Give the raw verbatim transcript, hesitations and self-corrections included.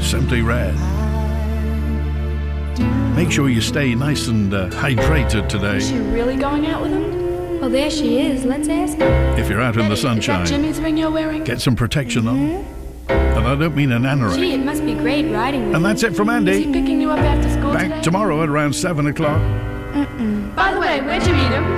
Simply Red. Make sure you stay nice and uh, hydrated today. Is she really going out with him? Well, there she is. Let's ask her. If you're out in the sunshine, Is that Jimmy's ring you're wearing? get some protection on. And I don't mean an anorak. Gee, it must be great riding with And him. that's it from Is Andy. he picking you up after school Back today? tomorrow at around seven o'clock. By the way, where'd you meet him?